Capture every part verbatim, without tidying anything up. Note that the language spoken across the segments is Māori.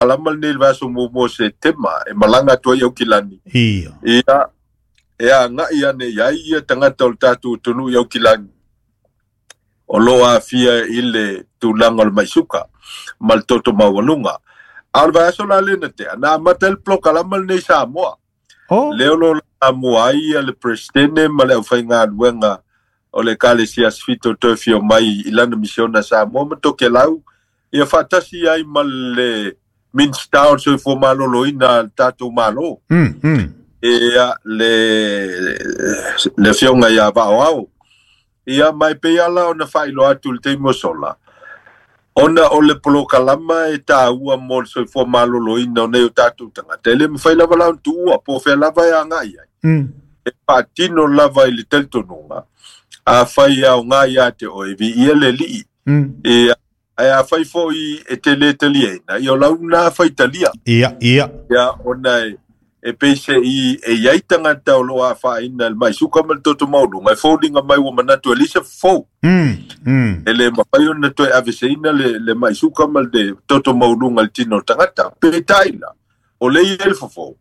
alamal ni vaso mo mo se tema e malanga to yo kilani ia ia ia nga ia ne ia ia tangata o tatu tunu yo kilani o loa fia ile tulanga o maisuka mal toto mawalunga al vaso la lena te na matel plok alamal ni Samoa oh leo lo la moai le presidente male o fainga wenga o le kale sia sfito to fio mai ilana misiona Samoa mo ke lau ia fatasi ai mal le minstao so fo malo loina tatu malo mm mm ia le le fionga ia va au ia mai pe ala ona failo atu te mosola ona o le polo kalama e ta ua mo so fo malo loina ne tatu tanga tele me faila vala tu po fe lava ya ngai mm e patino lava ile teltonunga a fai au ngai ate o e vi ia le li mm e a fai foi e tele teliena io la una fai talia ia ia ya ona e pese i e yaitanga tau loa fa ina mai suka mal toto maulu mai foldinga mai wo manatu elisa fo mm mm ele ma fai ona to avesina le le mai suka mal de toto maulu ngal tino tangata pe taila o le el fo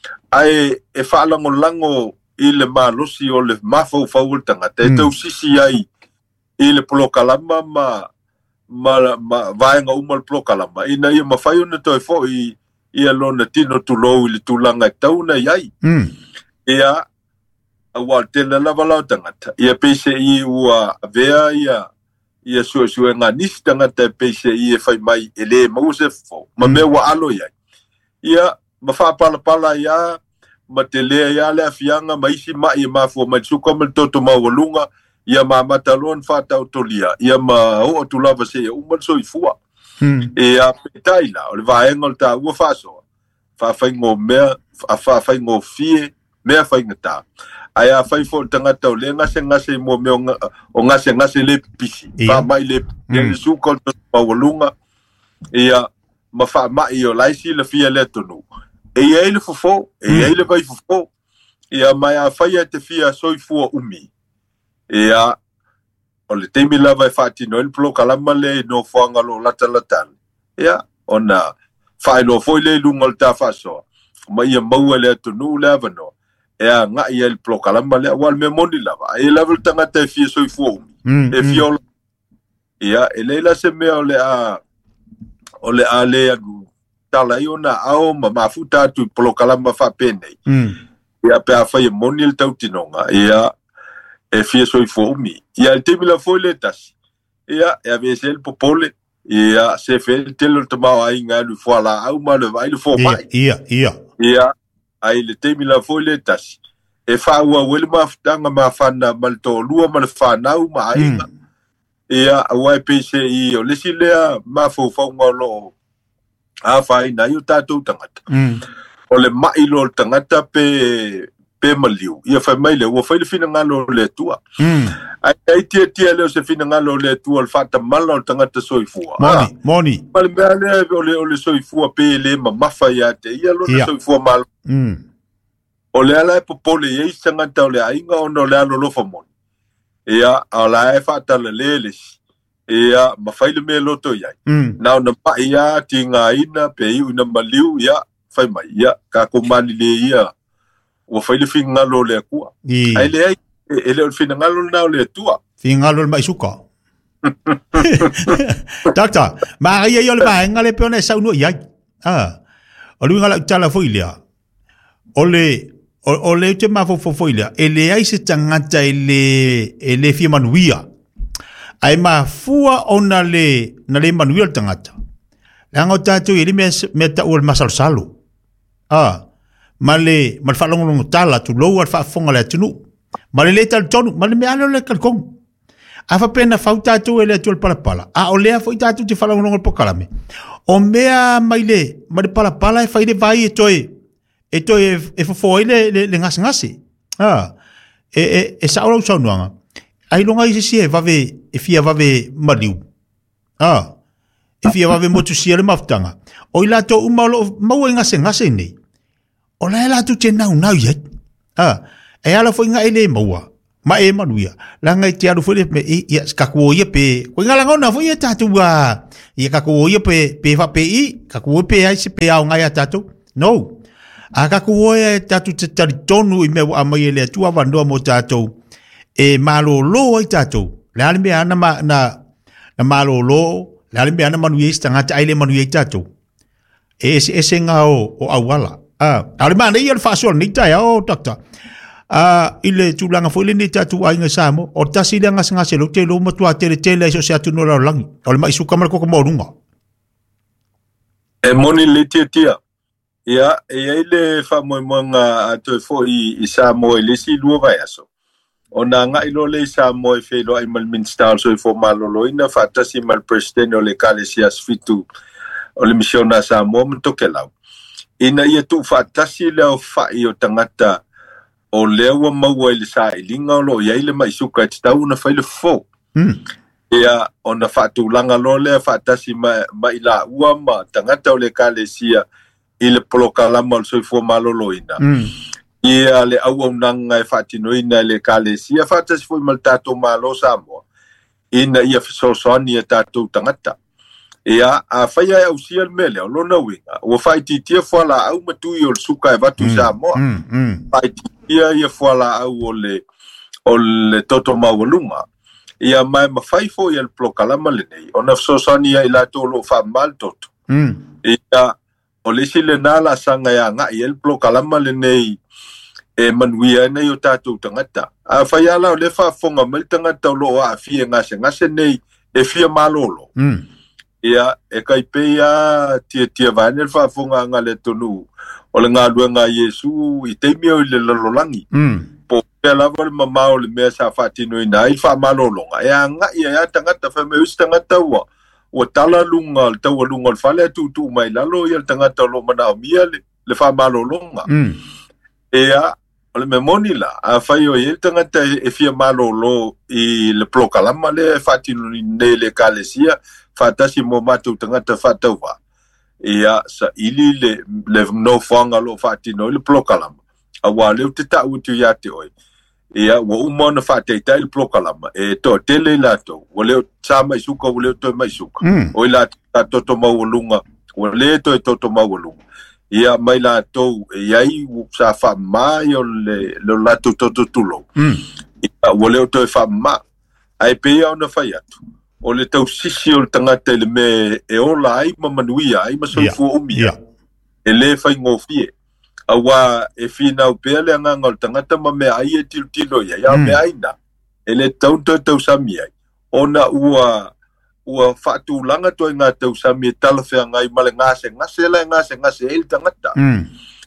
ai e fa lango lango i le malosi o le mafo fo tangata e tau sisi ai i le polo kalama ma ma ma vai nga umal plokalama ina ia mafai ona toi fo i ia lona tino tulo i le tulanga tauna iai mm ia awa tele lava lau tangata ia pese i ua vea ia ia sua sua nga nisi tangata pese i e fai mai ele mause fo ma mea wa alo iai ia mafa pala pala ia ma tele ia le afianga maisi mai ma fo mai suka mal toto mawalunga ia mamata lon fata autolia ia ma o tu lava se o mal so ifua mm e a petaila o le vaenga o ta ua faso fa fai ngo me a fa fai ngo fie me fai ngata ai a fai fo tangata o le ngase ngase mo me o ngase ngase le pisi fa mai le le su ko to walunga ia ma fa mai o laisi le fie le tonu e ia le fofo e ia le vai fofo ia mai a fai te fia so ifua umi ia o le temi lava e fati no il plo kalama le no fanga lo lata latan ia ona fai lo foi le lungal ta faso ma ia mau le to no lava no ia nga ia il plo kalama le wal me moni lava e level tanga te fi so fu e fiol ia ele la se me ole a ole ale tala iona ao ma mafuta tu plo kalama fa pene ia pe a fai moni il tautinonga ia e fie so fo mi ia te mila foi le tas ia e ave sel popole ia se fe telo tama ai nga lu fo la au ma le vai le fo mai ia ia ia ai le te mila foi le tas e fa wa wel ma ftanga ma fana mal to lua ma fa na u ma ai ia wa pc i o le sile ma fo fo ngolo a fa ina yu tatu tangata o le mai lo tangata pe pe maliu ia fa mai le wo fa le fina ngalo le tua mm ai ai tia tia le se fina ngalo le tua al fata malo tangata soifua moni moni mal mele ole ole soifua pe le ma mafa ya te ia lo soifua mal mm o le ala popole ia sangata ole ainga ono le alo lo fa mon ia ala e fata le le ia ma fa le me lo to ia na na pa ia tinga ina pe ina maliu ia fa mai ia ka ko mali le ia o fai le fingalo le kua ai le ai ele o fingalo na le tua fingalo mai suka doctor ma ia ia le ba ngale pe ona sa no ia ah o lu ngala tala foi le ole o le te ma fo fo le ele ai se tangata ele ele fi manuia ai ma fua ona le na le manuia tangata lango tatu ele me me ta o masal salu ah male mal fa longo tala tu lo al fa fonga le tunu male le tal tonu male me alo le kalkong afa pena fauta tu ele tu pala pala a o le fa ta tu ti fa longo po kalame o mea maile male pala pala e fa ile vai e toi e toi e fo fo ile le ngas ngasi ah e e e sa o so nuanga ai longa i si e va ve e fia va ve maliu ah e fia va ve motu si le maftanga o ila to umalo mau ngase ngase nei o la la tu tena una ye ah e ala foi nga ele maua ma e manuia la ngai te aru fole me ia ka ko ia pe ko ngala ngona fo ia tatu wa ia ka ko ia pe pe fa pe i ka ko pe ai se pe au ngai tatu no a ka ko ia tatu te tari tonu i me wa mai le tu ava no mo tatu e malo lo ai tatu la me ana ma na na malo lo la me ana manuia stanga ta ile manuia tatu e ese ese nga o o awala ah ale ma nei fa so ni ta o doctor ah ile tulanga fo ile ni tatu ai nga samo o tasi le nga nga se lo te lo matua tele tele so se atu no la langi o le mai su kamar ko ko morunga e moni le tia tia ia e ile fa mo mo nga to fo i i samo le si lu vai aso ona nga ilo le samo e fe lo ai mal min star so fo malo lo ina fa tasi mal president o le kalesias fitu o le misiona samo mo to ke lau ina ia tu fa tasi le fa i o tangata o lewa maua ili sa ilinga lo ia ile mai suka te tau na whaile fo. Mm. Ia o na whatu langa lo lea whatasi ma, ma ila ua ma tangata o le kalesia ile polokalama o soi fua malolo ina. Mm. Ia le au au nanga e whatino ina le kalesia whatasi fui mal tato malo Samoa. Ina ia fisosoni e tato tangata. Ia a whaia e au sia mele o lona winga. Ua whaiti tia whala au matui o suka e watu Mm. Samoa. Mm. Mm. Whaiti ia ia fuala au o le o le toto mawalunga ia mai mawhaifo ia le plokalama le nei ona fsosani ia ila tolo wha mal toto Mm. ia o le si le nala sanga ia nga ia le plokalama le nei e manuia nei o tātou tangata a whaiala o le whafonga mel tangata o lo a fia ngase ngase nei e fia malolo Mm. ia e kai pe ia tia tia vane le whafonga nga le tonu o le ngā lua ngā Yesu i teimi o i le lalolangi. Mm. Po pia lava le mamao le mea sa whatino ina i wha malolonga. E a ngā ia ia tangata wha me usi tangata ua. Ua tala lunga, le taua lunga le whale atu tu mai lalo ia le tangata lo mana o mia le, le wha malolonga. Mm. E a o le memoni la, a whai o i le tangata e fia malolo i le plokalama le whatino ne le kalesia, whatasi mo matu tangata whatauwa. Ia sa ili le le no fanga lo fati no le plokalama a wa le te ta utu ya te oi ia wa umona fati ta le plokalama e to tele la to wa le sa mai suka wa le to mai suka Mm. oi la ta to to mawulunga wa le to to to mawulunga ia mai la to ia i sa fa mai o le lo la to to to tulo Mm. ia wa le to fa ma ai pe ia ona fa atu o le tau sisi o le tangata le me e ola ai mamanuia ai masaufu Yeah. umia Yeah. e le fai ngofie a wa e fina o pea le anganga o le tangata ma me ai e tilo tilo ia ia Mm. me aina e le tau tau tau sami ai ona ua ua fatu langa to ngā tau sami e talafea ngai male ngase ngase la ngase ngase e le tangata Mm.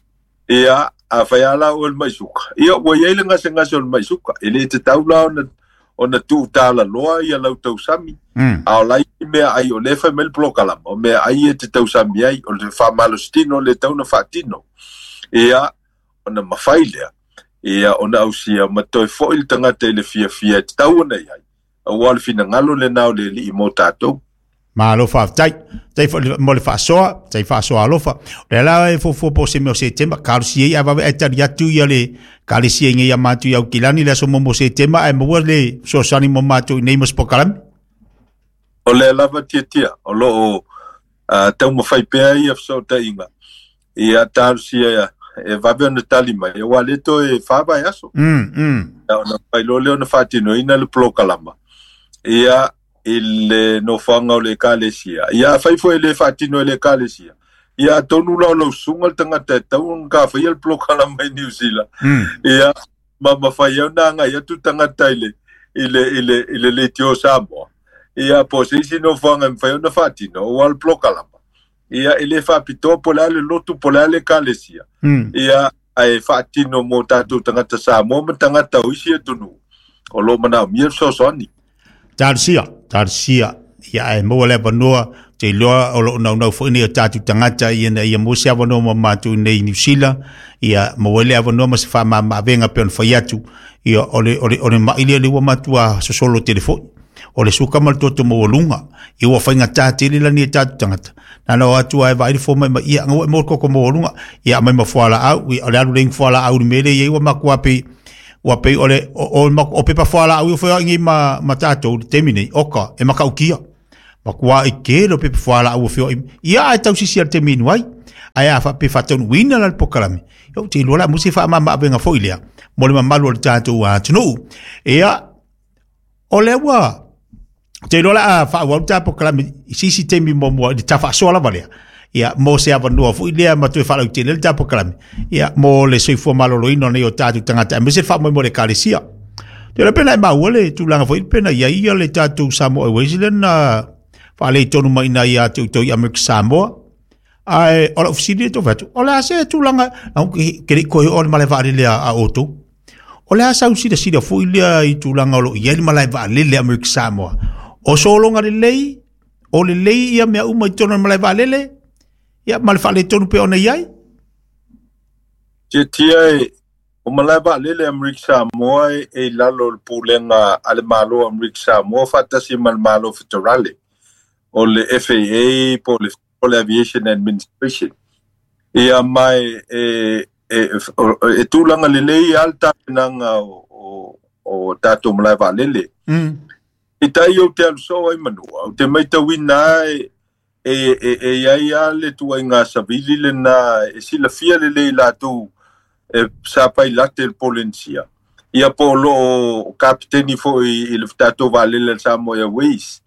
ia a fai ala o le maisuka ia ua ia le ngase ngase o le maisuka e le te tau la ona ona tu tala loa ia lau tau sami Mm. a lai mea ai o le fa mel plokalama o mea ai e te tau sami ai o le fa malostino le tau na fatino ia ona mafailea ia ona ausia matoi foil tangata le fia fia te tau ona ai a wal fina ngalo le nao le li mo tato Ma lo fa tai tai fo mo le fa soa tai fa soa lo fa le la e fo fo po se mo se tema ka si ava e ta ya tu ya le ka le si ngi ya ma tu ya kilani le so mo se tema e mo le so sani mo ma tu nei mo spokalam o le lava tia tia o lo o uh, tau mo fai pea i afso ta inga ia taru si ia e vabe ona talima e wale to e fava e aso mm mm ia ona fai lo le ona fatino ina le plokalama ia il no fanga o le kalesia ia fai fo le fatino le kalesia ia tonu lo lo sungal tanga te tau ka fai el plokalama i New Zealand mm ia mama fai ona nga ia tu tanga taile ile ile ile le tio Samoa ia posisi no fanga fai ona fatino o al plokalama ia ele fa pito polale lotu polale kalesia mm ia ai fatino mo tatu tanga ta Samoa mo tanga ta uisi tunu o lo mana mi so soni tarsia tarsia ya e mo le banua te lo o lo no no fo ni tatu tangata ia na ia mo se avono mo matu nei New Zealand ia mo le avono mo se fa ma ma venga pe on faiatu ia ole ole ole ma ile le matua so solo telefone ole suka mal toto mo lunga i wa fainga tati le ni tatu tangata na no atu ai vai fo mai ia mo ko ko mo lunga ia mai ma foala au i ole alu ling foala au mele ia wa makua pe Wa pe ole o o pe pa fala u fo ngi ma ma tato temini oka e maka ukia. Ma kwa e ke lo pe fala u fo ia ai tau si sia temini wai. Ai a fa pe fa ton wina la pokalami. Yo te lola musi fa ma ma benga fo ilia. Mo le malu le tato wa tunu. Ia ole wa te lola a fa wa tapo kalami si si temi mo mo di tafa so la valia. Ia mo se ava no fu ilia ma tu fa le tele tapo kalami. Ia mo le soi fo malo lo ino ne o tato tangata. Me se fa mo mo le kalisia. Te la pena ma wole tu langa fo pena ia ia le tato Samoa Wesleyan na fa le tonu mai na ia tu tu America Samoa. Ai ola ofisini to vatu. Ola se tu langa au ke ko o male va le a auto. Ola sa usi de sida fu ilia i tu langa lo ia male va le America Samoa. O solo nga le lei o le lei ia mea uma i tono male va le ia male fa le tonu pe ona iai. Te tia o male va le America Samoa e lalo le pulenga ale malo America Samoa fata si mal malo federale. O le F A A po le Aviation Administration. Ia mai e e e tulanga le lei alta nanga o o tato mala valele. Mm. Ita yo te so ai manua. Te mai ta wina e e e ia ia le tu inga savili le na e sila fia le le la tu e sa pai latte polencia. Ia polo kapteni fo i le tato valele Samoa Ways.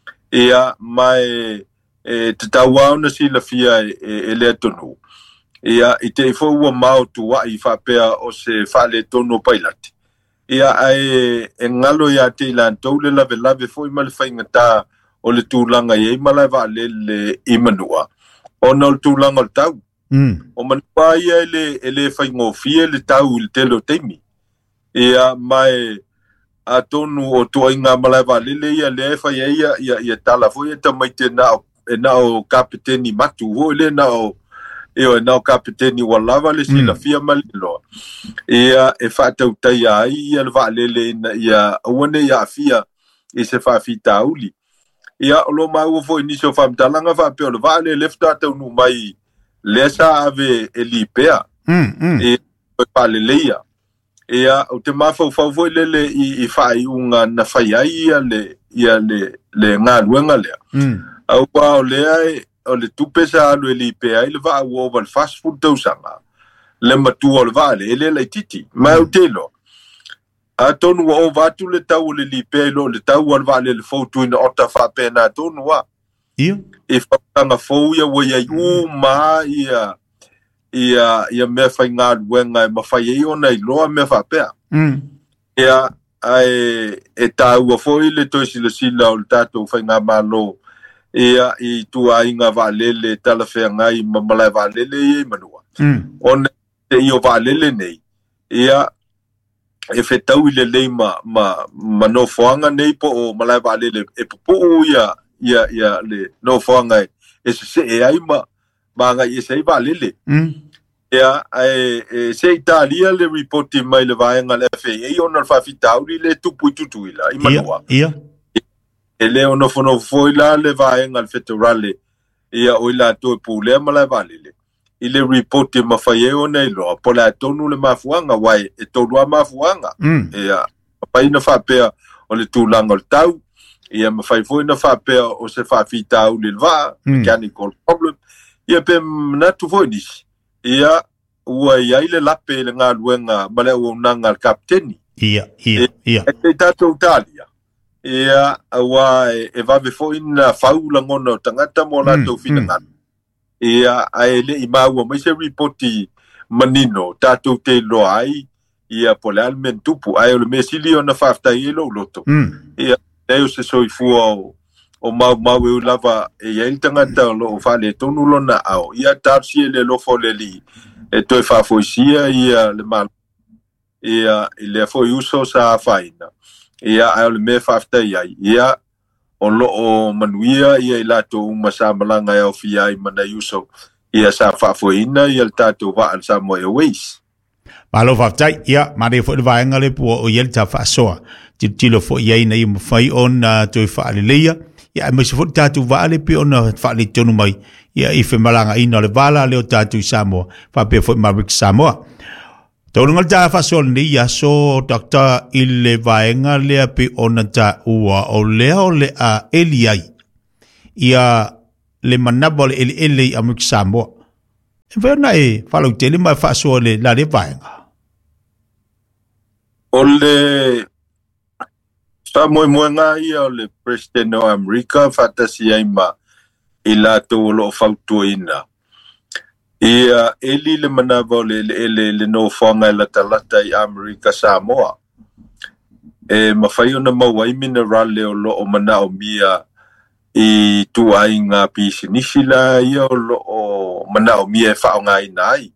Ia mai e te tawa ona si la fia e le tonu. Ia i te fo ua mau tu wa i whapea o se whale tono pailati. Ia ai e ngalo ia te ilan tau le lave lave fo i male whaingata o le tūlanga i e malai wa le le imanua. O na le tūlanga le tau. Mm. O manua ia ele ele whaingofie le tau i le telo teimi. Ia mai a tonu o tua inga malai wa lele ia le e whai ia ia ia tala fo ia ta maite na o e na o kapiteni matu ho le na o e o na o kapiteni walava le sila mm. fia malilo ia e fa tau tai ai ia le va lele ia one ia fia e se fa fita uli ia lo ma o fo inicio fa mtalanga fa pe o va le lefta tau nu mai le sa ave elipea mm mm e pa le leia ia o te mafa fa vo lele i i fa i unga na fa ia le ia le le nga luenga le mm au pa o le ai o le tupe sa alu e li pe ai le va o val fast food tau sanga le matu o le vale ele le titi ma o telo a tonu o vatu le tau le li pe lo le tau o le vale le fotu ina ota fa pena tonu wa ia e fa tanga fo ia wo ia u ma ia ia ia me fa nga wenga ma fa ye ona i lo me fa pe mm ia ai e tau o fo ile to si le sila o tato fa nga malo ia i tua inga valele tala fea ngai mamalai valele i manua. Mm. Ona te io valele nei. Ia e fetau i le lei ma, ma, ma no foanga nei po o malai valele e pupu ia, ia, ia le no foanga e se se e ai ma, ma ngai e se i valele. Mm. Ia e, e se Italia le reporti mai le vaenga le F A A ona le whawhitau le tupu i tutu ila i manua. Ia, ia. E leo no fono foi la le vaenga al federale ia o ila to pule mala valile ile report ma faye ona ilo po la tonu le mafuanga wai e to lua mafuanga Mm. ia pa ina fa pe o le tulanga o tau ia ma fai foi na fa pe o se fa fita o le va Mm. mechanical problem ia pe na tu foi dis ia ua ia ile lape le nga luenga mala o nanga al kapteni Ia, ia, ia. e te tato Italia ia awa e vave fo ina faula ngona o tangata mo la tau fina ngana. Ia aele i maua mai se reporti manino tatou te loa ai ia po le almen tupu ai o le mesili o na whaftai e lo loto. Ia leo se soifua o o mau mau e ulava e ia tangata o lo fale tonu lona au ia tarsi e le lofo le li e toi whafoisia ia le mal ia i le foi uso sa faina. Ia ai le me fafta ia ia o lo o manuia ia i lato uma sa malanga ia o fia i mana yuso ia sa fafoina ia le tato va al Samoa Ways. Malo fafta ia mare fo va ngale po o yel ta fa soa. Ti tilo fo ia ina i fai on to fa le leia ia me fo tato va le pe on fa le tonu mai ia i fe malanga ina le vala le tato Samoa fa pe fo Maverick Samoa. Taurungal ta fasol ni ya so Doctor ile vaenga le pe ona ta ua o le o le a eliai ia le manabol ele ele amuk Samoa. E vena e falo tele mai fasol le la le vaenga. O le sa mo mo nga ia o le president o America fatasi ai ma ila to lo fautuina. Ia eli le manava le le le no fonga la talata i America Samoa. E mawhai ona mawai mineral le o lo o mana o mia i tu ai ngā pisinisi la ia o lo o mana o mia e whao ngā inai.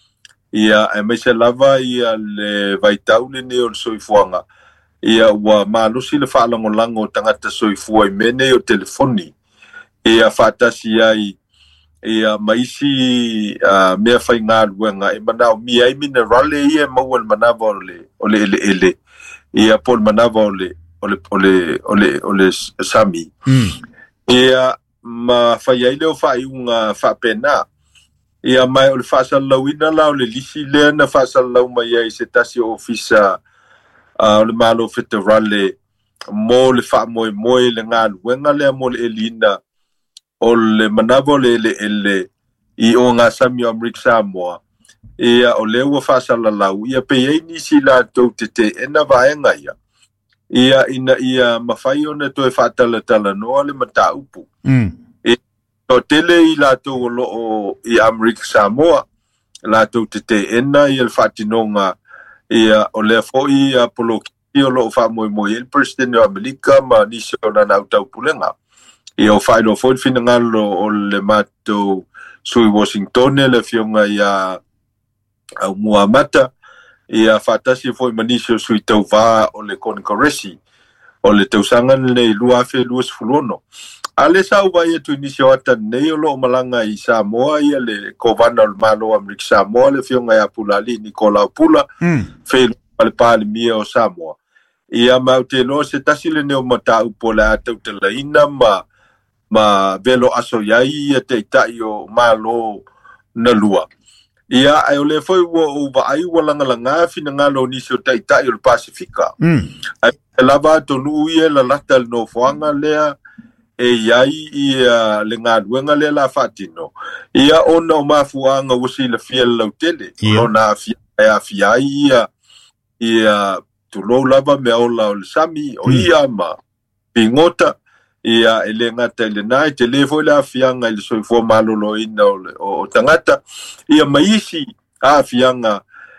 Ia e mai se lava ia le vaitau le ne o le soifuanga. Ia ua malusi le whaalango lango tangata soifua i mene o telefoni. Ia whaatasi ai ia maisi uh, mea whai ngā luenga e manao mia i minerale ia maua le manava o le ole ele ele ia pol manava o le ole ole ole ole sami mm. Ia ma whai ai leo whai unga whapena ia mai o le whaasalauina la o le lisi lea na whaasalau mai ai se tasi o ofisa uh, o le malo federale mo le wha moe moe le ngā luenga lea mo le elina o le manavo le le ele I o ngā sami o Amerika Samoa ia o le ua whaasalalau ia pe ei nisi la tau te te ena vaenga ia ia ina ia mawhai ona toi whaatala tala noa le mata upu mm. e o tele I la tau o loo I Amerika Samoa la tau te te ena ia le whaatinonga ia o le foi ia poloki o loo wha moe moe il president o Amerika ma nisi o nana utau pulenga ia o whaino foi fina ngalo o le mato sui Washington le fionga ia au muamata ia fatasi foi manisio sui tau va o le konkoresi o le tausangan le lua fe luas fulono ale sa uva ia tu inisio ata nei o lo malanga I Samoa ia le kovana o le malo Amerika Samoa le fionga ia pulali Nicola Pula mm. fe le pale mia o Samoa ia maute lo se tasi le neo mata upo le atau te laina ma ma velo aso yai te tai o malo na lua ia ai ole foi o va ai wala langa fina ngalo ni so tai tai o Pasifika mm. ai lava to nu ia la lata no foanga lea e yai ia le ngaluenga le la fatino ia ona o mafuanga usi le fiel lo tele ona fia ia fia ia ia tu lo lava me ola o sami o ia ma pingota ia ele ngata ele nai te levo la fianga ile so fo malolo ina o tangata ia maisi a fianga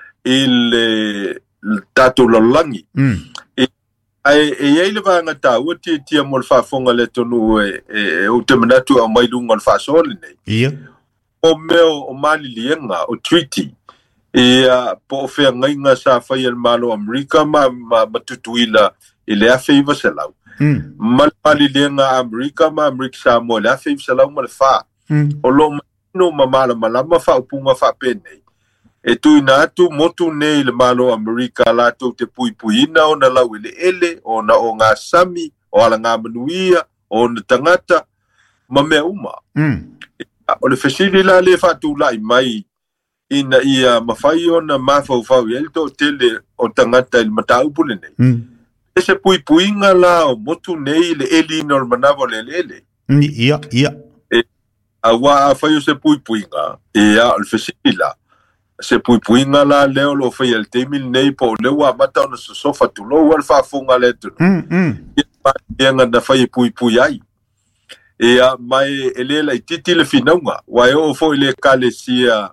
ile tatu lolangi mm. ai e ele va ngata o ti ti mo fa fonga le tonu e o te manatu a mai lunga fa sole nei ia o meo o mali lienga o treaty ia po fe ngainga sa fa il malo Amerika ma matutuila ile a favor selau mm. Malpali lenga Amerika ma Amerika Samoa la fe salau mal fa mm. o lo no mamala malama fa upunga fa pene e tu ina tu motu nei le malo Amerika la tu te pui pui na o na lau ele ele o na o ngā sami o ala ngā manuia o na tangata ma mea uma mm. o le fesili la le fa tu lai mai ina ia mawhai o na mafau fau el to tele o tangata il matau pule nei mm. ese pui puinga la o motu nei le eli no manavo le lele ia ia e awa fa se pui puinga e a le fesila se pui puinga la leo lo fa el temil nei po le wa mata no sofa tu lo wa fa funga le tu mm mm ia nga fa pui pui ai e a mai ele la titi le finanga wa o fo ile kalesia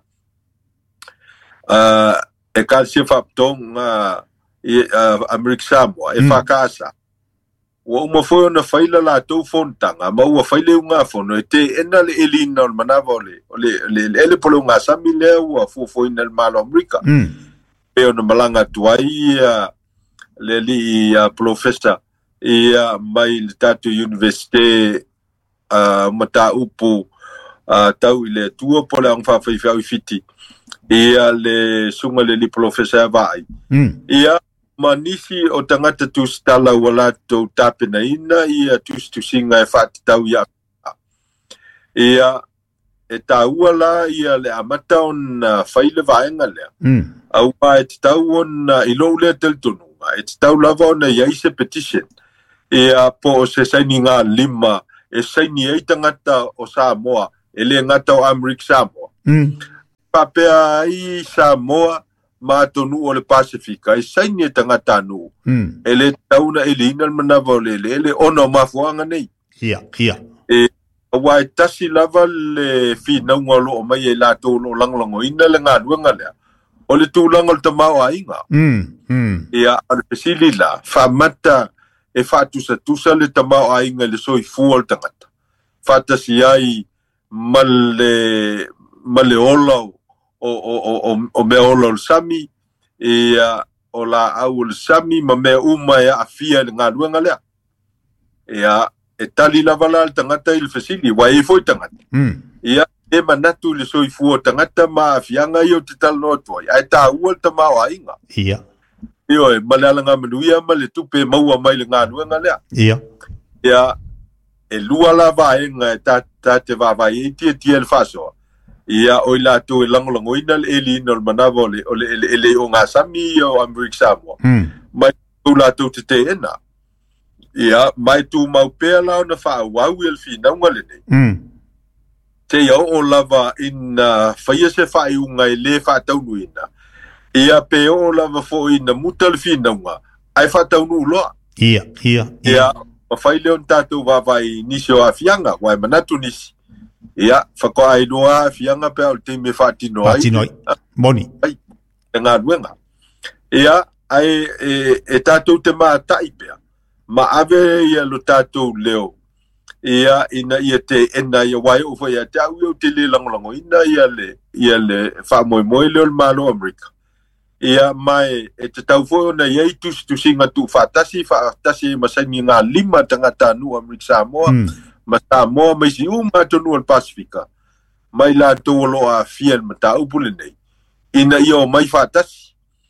a e kalsia fa tonga e uh, Amerika Samoa e mm. whakasa o uma foi ona faila la tau fontanga ma ua faile unga fono e te ena le elina o manava le le le ele polo nga sami le ua fu foi nel malo Amerika mm. e ona malanga tuai le li a professor e mai le tatu universite a mata upu a tau ile tua pole ang fa fa fa fiti e le sunga le li professor vai mm. ia manisi o tangata tu stala wala to tapena ina ia tu tu singa e fat tau ia ia e tāua la ia le amata on whaile vaenga lea. Mm. Au a e te tau on i lou lea tel tonu. E te tau lava on i aise petition. E a po se saini ngā lima, e saini ei tangata o Samoa, e le ngata o Amerika Samoa. Mm. Papea i Samoa, ma tonu o le Pasifika, e saini e tangata anu. Mm. E le tauna e le ina manawa o le le, le ono mafuanga nei. Ia, ia. E wa e tasi lava le whinaunga lo o mai e lato lo langlango ina le ngā nuanga lea. O le tūlanga le tamau a inga. Mm, mm. Ia ale pesili la, whamata e whatusa tusa le tamau a inga le soi fua le tangata. Whatasi ai ma le, ma le ola o, o, o, o, o mea ola o sami, ia o la au le sami ma mea uma e a fia le ngā nuanga lea. Ia e tali lava la le tangata i le fesili, wa e foi tangata. Mm. Ia e manatu le soifua tangata ma afianga i o te talo atua. Ia e tā ua le tamau a inga. Ia. Io e maleala ngā manuia ma le tupe maua mai le ngā nuanga lea. Ia. Ia e lua la vaenga e tā, tā te vavai e tia tia le whasoa. Ia oi la tu e langolango ina le eli ina le manawa o le, o le, ele, ele o ngā sami o Amerika Samoa. Mm. Mai tu la tu te te ena. Ia mai tu mau pea lao na wha wau e le whinaunga le nei. Mm. Te iau o lava ina whaia se whai unga e le whataunu ina. Ia pe o lava fo ina muta le whinaunga. Ai whataunu uloa. Ia, ia, ia. Ia ma whai leon tātou wawai nisi o a fianga. Wai manatu nisi. Ia whako ai noa a fianga pe au te me whatino ai. Whatino ai. Moni. Ai. E ngā ruenga. Ia ai e, e tātou te maa tai pea. Ma ave ia lo tātou leo. Ia ina ia te ena ia wai o whai a te au iau te le langolango. Ina ia le, ia le whamoe moe leo le malo Amerika. Ia mai e te tau fo na ia i tusi tusi ngā tu whatasi, whatasi masaini ngā lima tangata anu Amerika Samoa. Mm. Ma Samoa mai si uma tonu al Pasifika. Mai la tō lo a fiel ma ta upule nei. Ina ia o mai whatasi.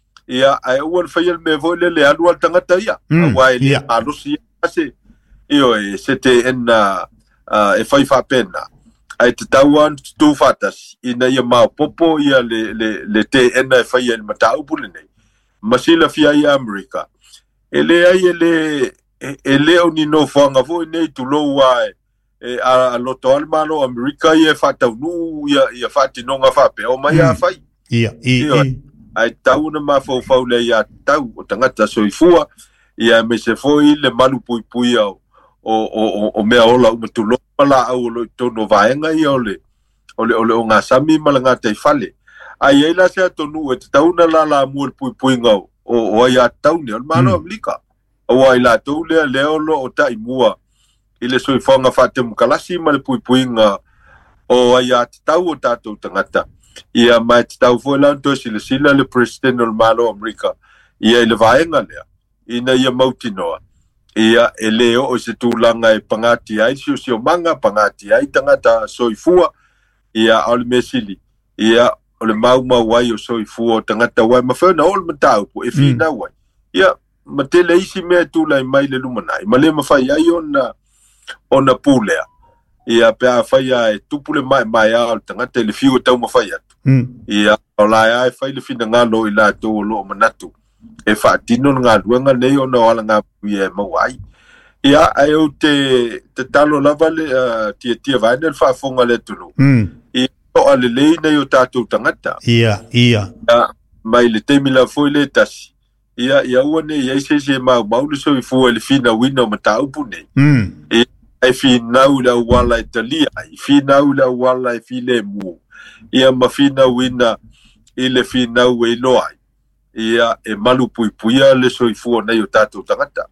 Ia ai ua whaial me voile le alu al tangata ia. Mm, Awai le yeah. alusi ase. Io e se te ena uh, e whai whapena. Ai te tauan tu whatas. Ina ia mau popo ia le, le, le te ena e whaial ma ta upule nei. Masila fia ia Amerika. E le ai e le e, e leo ni no whanga fo nei tu lo wai. E a, a loto almano Amerika ia whatau nu ia, ia whatinonga whape. O mai mm. a whai. Ia, ia, ia. Ai tau na mafau fau le ia tau o tangata soifua ia me se foi le malu pui pui au o o o mea ola uma tulo pala au lo tono vaenga ia ole ole ole o ngā sami malanga te fale ai ai la se tonu e tau na la la mu pui pui ngau o o ia tau ni al mano amlika o ai la tau le le lo o tai mua ile soifua nga fate mu kalasi mal pui pui nga o ai tau o tatu tangata ia mai te tau fo lan to sila sila le president o malo Amerika ia le vaenga lea ina ia mautinoa ia e leo o se tūlanga e pangati ai sio sio manga pangati ai tangata soifua ia ole mesili ia ole mau mau wai o soifua tangata wai mawhana ole matau po e fina mm. wai ia ma te le isi mea tūlai mai le lumanai ma le mawhai ai ona ona pūlea ia pea whaia e tupule mai mai au tangata e le fiu tau mawhai atu. Mm. Ia o lai ai whai le fina ngalo i la tō o loo manatu. E whaatino ngā luenga nei o na wala ngā pui e mawai. Ia ai au te, te talo lava le uh, tia tia vaina le whaafonga le tunu. Mm. Ia o ale lei nei o tātou tangata. Ia, ia. Ia mai le teimi la foi le tasi. Ia ia ua nei ia se se mau mau le soi fua le fina wina o mataupu nei. Mm. Ia ai finau la wala Italia, ai finau la wala i file mu. Ia ma fina wina i le finau e loai. Ia e malu pui puia le soifua nei o tātou tangata.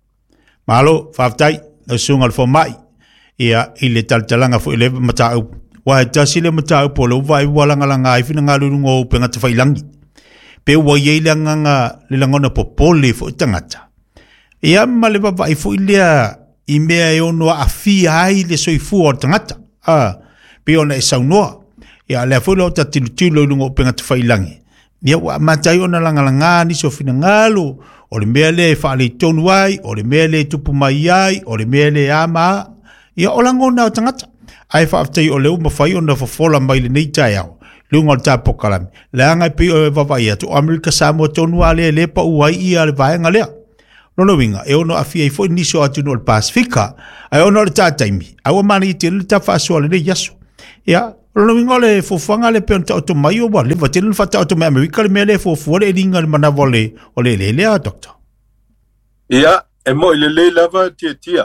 Malo, whaftai, o sunga le mai. Ia i le taltalanga fu i le matau. Wa e tasi le matau po le uwai walangalanga i fina ngā lurungo o penga te whailangi. Pe ua iei le nganga le langona po pole fu i tangata. Ia ma le baba i fu i lea i mea e ono a fia ai le soifua o tangata. Ah, pe ona e saunoa. Ia lea fu lau ta tinu tilo ilungo o penga te whailangi. Ia wa matai ona langalanga ni so fina ngalo. O le mea le whaale tonu ai, o le mea le tupu mai ai, o le mea le ama. Ia o langona o tangata. ai whaaftai o leo mawhai o na whafola mai le nei tai au. Lunga o tāpo kalami. Le angai pi o e wawai atu Amerika Samoa tonu a lea le pa uai ia le vaenga lea. Nono winga, e ono awhia i fo niso atu no le Pasifika, ai ono le tātaimi. Awa mani i tēne le tā whaasua le nei yaso. Ia, nono winga le fofuanga le peon ta oto mai o wa, le vatene le whata oto mai Amerika le mea le fofua le e ringa le manawa le o le le lea, doktor. Ia, e mo i le le lava tia tia.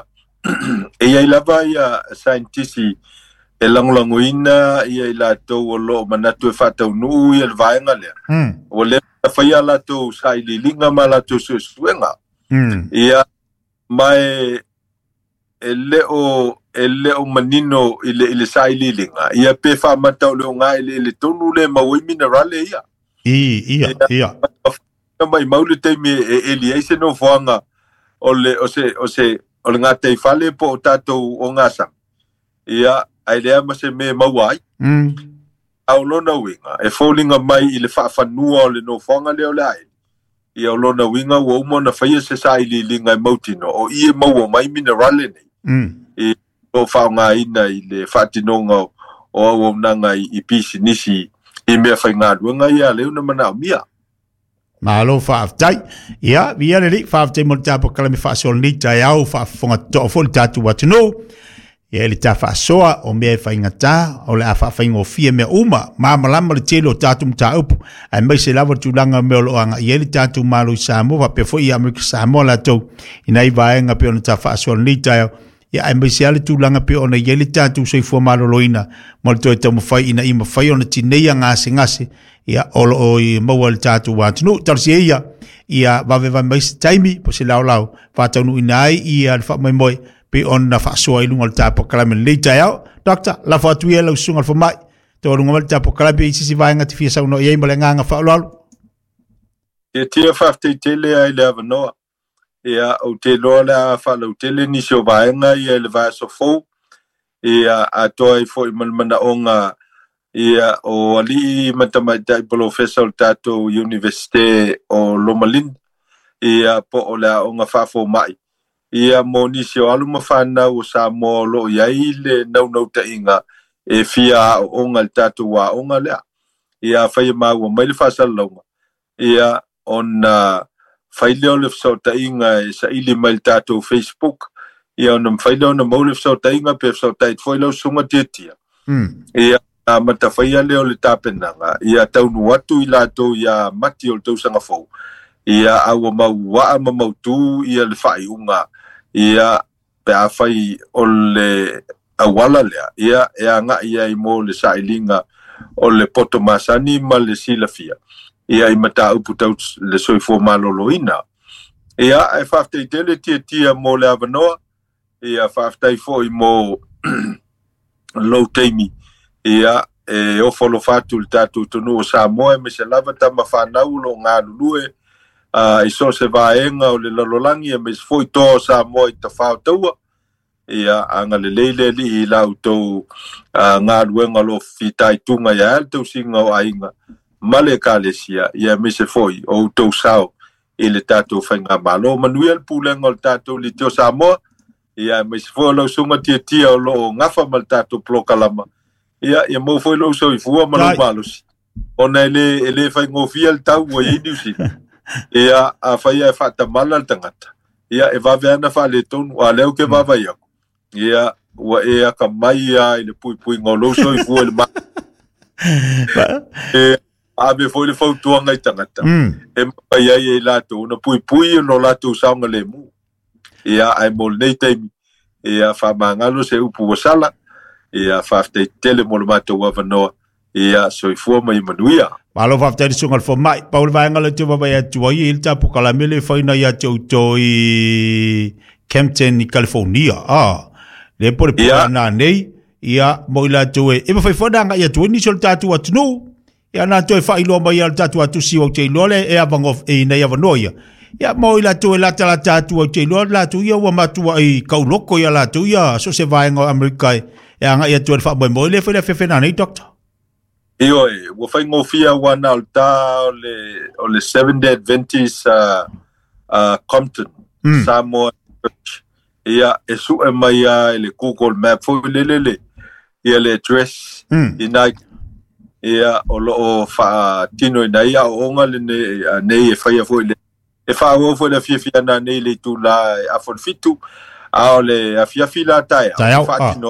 E iai lava ia scientisti e langolangoina ia i lātou o loo manatu e whatau nuu ia le vaenga lea. Mm. O le whaia lātou sa i li linga ma lātou suesuenga. Mm. Ia mai e leo e leo manino i le, i le sa i li linga. Ia pe wha matau leo ngā i le, le tonu le maui minerale ia. I, ia, ia. Ia mai maule teimi e, e li eise no whanga o le o se o se o le ngā tei whale po o tātou o ngā sang. Ia ai lea ma se me mauai. Mm. Au lona winga. E fōlinga mai i le whaafanua o le no whanga leo le ai. Ia o lona winga ua umo na whaia se sa ili linga i mautino. O ie maua mai minerale nei. Mm. I o whaonga ina i le whaatinonga o au au nanga i, i pisi nisi i mea whai ngā ruanga ia leo na mana o mia. Malo whaaftai. Ia, via le li, whaaftai mo le tāpo kalami whaasol ni tai au, whaafonga toa fo le tātu watu no. Ia le tā whaasoa o mea e whaingata, o le a whaafai fia mea uma, māmalama le telo o tātu mta upu, ai mai se lava tūlanga mea lo anga, ia le tātu malo i Samoa, pe fo i Amerika Samoa la tau, ina i vaenga pe ona tā whaasol ni tai au, ia ai mai se ale tūlanga pe ona ia le tātu soifua malo loina, mo le toi tau mawhai ina i mawhai ona tineia ngase ngase, ia olo o i maua le tātu wātunu, tarsi e ia, ia wawe vai mai se taimi, po se lau lau, whātaunu ina ai, ia le wha mai moi, pe on na whaasua i lunga le tāpo kalame le tai au. Dokta, la whaatuia lau sunga le whamai, te o lunga le tāpo kalame i sisi vaenga te fia sauno i eima le nganga whaulalu. E tia whaaftai tele ai le avanoa. Ia au te loa le a whalau tele nisi o vaenga ia le vaeso fau. Ia a toa i fo i manmana o ngā ia o ali matamaitai professor tātou Universite o Loma Linda. Ia po o le a o ngā whaafo mai. Ia mo nisi o alu mawhanau o Samoa lo iai le nau nau ta inga e fia o onga le tātou wa onga lea. Ia whai maua mai le whasal launga. Ia on uh, whai leo le whasau ta inga e sa ili mai le tātou Facebook. Ia on whai leo na mau le whasau ta inga pe whasau ta itfoi lau sunga tietia. Mm. Ia uh, mata whaia leo le tāpenanga. Ia taunu watu i lātou ia mati o le tausanga fau. Ia awa mau waa ma mau tū ia le whai unga. Ia pe a whai o le awala lea. Ia e anga ia i mo le sailinga o le poto masani ma le silafia. Ia i mata upu tau le soifo maloloina. Ia e whaftai tele tia tia mo le avanoa. Ia whaftai fo i mo low teimi. Ia e ofolo fatu le tatu tonu o Samoa me se lava tama whanau lo ngā lulue. Uh, I so se vaenga o le lalolangi e mes foi tō Samoa i ta whao taua. Ia anga le leile li i lau tau uh, ngā ruenga lo fitai tunga ia el tau singa o ainga. Male kālesia ia mes e foi o tau sao i le tātou whainga malo. Manuel pulenga o le tātou li teo Samoa. Ia mes foi lau sunga tia tia o lo ngafa mal tātou plokalama. Ia ia mo foi lau so i fua malu malusi. Ona ele ele whaingofia le tau o i niusi. Ia a whaia e whatamala le tangata. Ia e wawe ana whale tonu, a leo ke wawa iako. Ia ua e a ka mai a i le pui pui ngolo so i fua le ma. E a me foi le whautuanga i tangata. E mai ai e lato, una pui pui no lato saunga le mu. Ia ai mol nei teimi. Ia whamangalo se upu wasala. Ia whaftei tele molo mato wawanoa. Ia so i fua mai manuia. Malo whaftai sungal fo mai, paul vaenga le te wawa ia tua i il tapu kalamele whaina ia te uto i Campton i California. Ah, le pore pora nā nei, ia mo i la tue, e mawhai whananga ia tue nisol tatu atu no, ia nā tue whailoa mai al tatu atu siwa te ilole, e avangof e nei avanoia. Ia mo i la tue lata la tatu au te ilole, la tu ia ua matua i kauloko ia la tu ia, so se vaenga o Amerika, e anga ia tue wha moi mo i le whaile whewhena nei, doctor. Io e, ua whai ngofia wana o ta o le, o le Seventh-day Adventist uh, uh, Compton, mm. Samoa Church. Ia e su e mai a e le Google Map fo le le le. ia le dress ina ia o lo fa tino ina ia o nga le ne nei e fai fo le e fa o fo le fia fia na nei le tu la a fo fitu a le a fia fila tai fa tino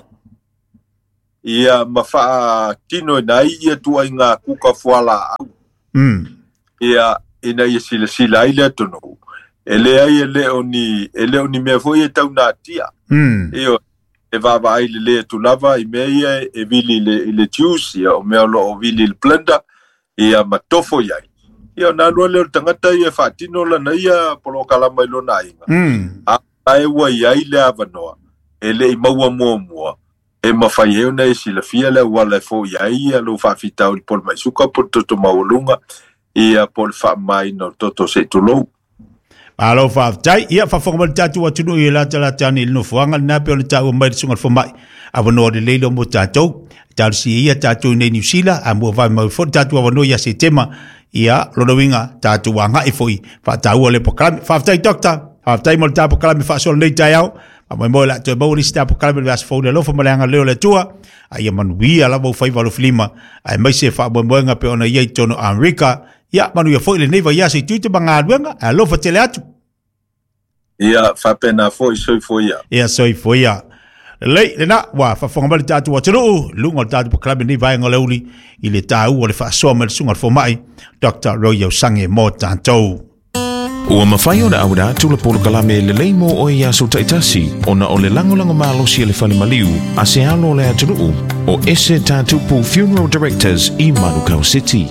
ia ma fa tino ina ia tu inga ku ka fuala mm ia ina ia sila sila ile tono ele ai ele oni ele oni me fo ia tau na tia mm io e va va ile le tu lava i me ia e vili le le juice ia o me lo o vili le blender ia matofo ia ia na lo le tangata ia fatino la na ia polo kala mai lo na inga mm a ai wa ia ile avanoa ele i maua mo mo e ma fai e na isi la fia le wala fo ia ia lo fa fita o pol mai suka po toto maulunga ia pol fa mai no toto se tu lo alo fa tai ia fa fonga tatu wa tunu ia tala tani no fuanga na pe ona tau mai sunga fo mai avono de leilo mo tatu tal si ia tatu nei New Zealand a mo va mo fo tatu avono ia se tema ia lo winga tatu wa ngai foi fa tau le program fa tai doctor fa tai mo tatu program fa so nei tai au ma mo la to bo ni sta program le as fo le lo fo malanga leo le tua ai man wi ala mo fai valo flima ai mai se fa mo nga pe ona ia tono America ia manu ia foi le neva ia se tuite banga luenga a lo fa tele atu ia fa pena foi soi foi ia ia soi foi ia le le na wa fa fonga mal tatu wa tulu lungo tatu po club ni vai ngolauli ile tau o le fa so mal sunga fo mai Doctor Royo Sange mo tanto ua mawhai o na awada tula polo kalame le leimo o ia so taitasi o na o le langolango malo si le fale maliu a se alo le atunu o ese tatupu Funeral Directors i Manukau City.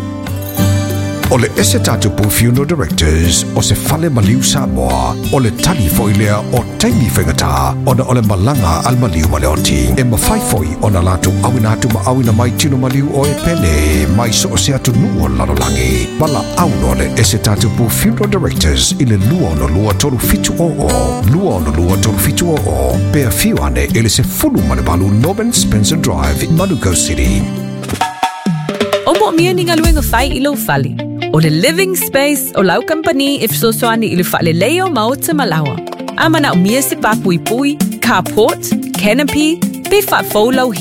O le ese tatupu Funeral Directors o se fale maliu Samoa o le tali foilea o taimi whengata o na o le malanga al maliu maleoti e mawhai foi o na latu awina atu ma awina mai tino maliu o e pene mai so o se atu nuo lalolangi wala auno le ese tatupu Funeral Directors i le lua no lua tolu fitu o o lua no lua tolu fitu o o pea fiu ane ele se fulu mane balu Norman Spencer Drive in Manukau City. Omo mia ni ngaluenga fai ilo fali. O le living space o lau company if so soani ili fale leo maota malawa. Ama na umia se pa pui pui, carport, canopy, pe fa fo lau